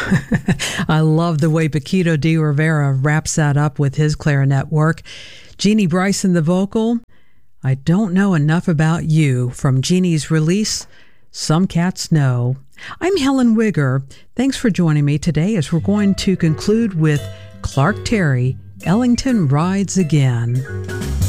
I love the way Paquito de Rivera wraps that up with his clarinet work. Jeannie Bryson, the vocal. I Don't Know Enough About You from Jeannie's release, Some Cats Know. I'm Helen Wigger. Thanks for joining me today as we're going to conclude with Clark Terry, Ellington Rides Again.